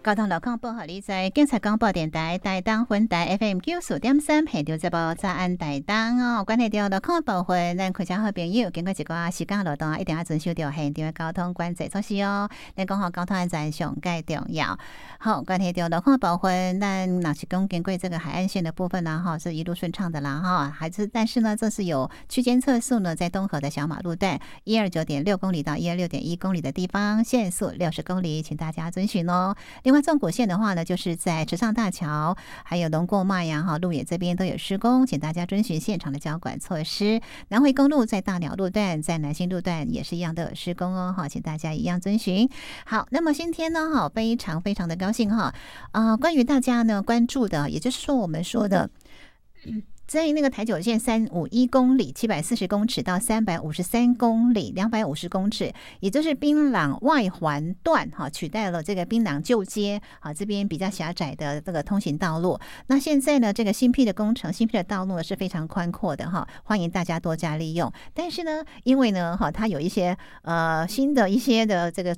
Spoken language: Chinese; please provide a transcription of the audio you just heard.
交通路况报给你知，警察广播电台台东分台 FM 94.3频道节目早安台东哦。关系到路况部分，咱开车好朋友经过一寡时间路段，一定要遵守到现场的交通管制措施哦。咱讲好交通安全上介重要。好，关系到路况部分，咱若是讲经过这个海岸线的部分呢，哈，是一路顺畅的啦，哈，但是呢，这是有区间测速呢，在东河的小马路段129.6公里到126.1公里的地方，限速60公里，请大家遵循哦。另外，纵谷线的话呢，就是在池上大桥，还有龙过麦呀、鹿野这边都有施工，请大家遵循现场的交管措施。南回公路在大鸟路段、在南新路段也是一样的施工哦，好，请大家一样遵循。好，那么今天呢，哈，非常非常的高兴哈，关于大家呢关注的，也就是说我们说的。在那个台九线351公里740公尺到353公里250公尺，也就是槟榔外环段取代了这个槟榔旧街这边比较狭窄的这个通行道路。那现在呢，这个新辟的工程、新辟的道路是非常宽阔的欢迎大家多加利用。但是呢，因为呢它有一些新的一些的这个